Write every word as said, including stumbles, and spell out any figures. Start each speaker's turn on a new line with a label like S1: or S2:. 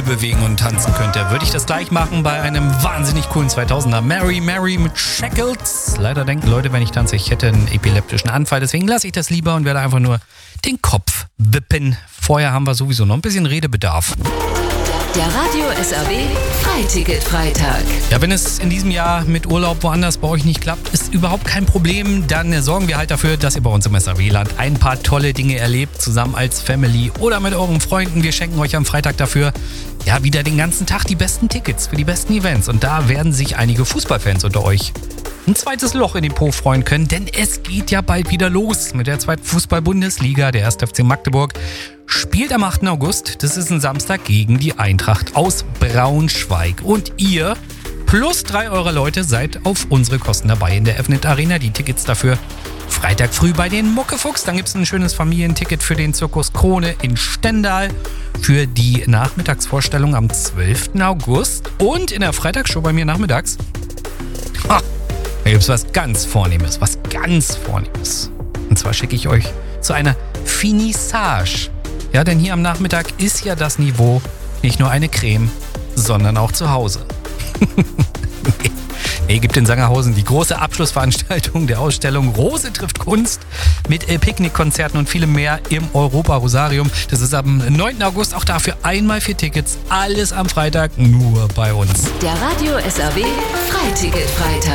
S1: bewegen und tanzen könnte, würde ich das gleich machen bei einem wahnsinnig coolen zweitausender. Mary Mary mit Shackles. Leider denken Leute, wenn ich tanze, ich hätte einen epileptischen Anfall. Deswegen lasse ich das lieber und werde einfach nur den Kopf wippen. Vorher haben wir sowieso noch ein bisschen Redebedarf.
S2: Der Radio S R W Freiticket-Freitag.
S1: Ja, wenn es in diesem Jahr mit Urlaub woanders bei euch nicht klappt, ist überhaupt kein Problem. Dann sorgen wir halt dafür, dass ihr bei uns im S R W-Land ein paar tolle Dinge erlebt, zusammen als Family oder mit euren Freunden. Wir schenken euch am Freitag dafür ja wieder den ganzen Tag die besten Tickets für die besten Events. Und da werden sich einige Fußballfans unter euch ein zweites Loch in den Po freuen können, denn es geht ja bald wieder los mit der zweiten Fußball-Bundesliga. Der erste F C Magdeburg spielt am achten August, das ist ein Samstag, gegen die Eintracht aus Braunschweig. Und ihr plus drei eurer Leute seid auf unsere Kosten dabei in der F N E T Arena. Die Tickets dafür Freitag früh bei den Muckefuchs. Dann gibt es ein schönes Familienticket für den Zirkus Krone in Stendal für die Nachmittagsvorstellung am zwölften August. Und in der Freitagsshow bei mir nachmittags, ha, da gibt es was ganz Vornehmes, was ganz Vornehmes. Und zwar schicke ich euch zu einer Finissage. Ja, denn hier am Nachmittag ist ja das Niveau nicht nur eine Creme, sondern auch zu Hause. nee, nee, gibt in Sangerhausen die große Abschlussveranstaltung der Ausstellung Rose trifft Kunst mit äh, Picknickkonzerten und vielem mehr im Europa-Rosarium. Das ist am neunten August, auch dafür einmal vier Tickets. Alles am Freitag nur bei uns.
S2: Der Radio S R W Freiticket-Freitag.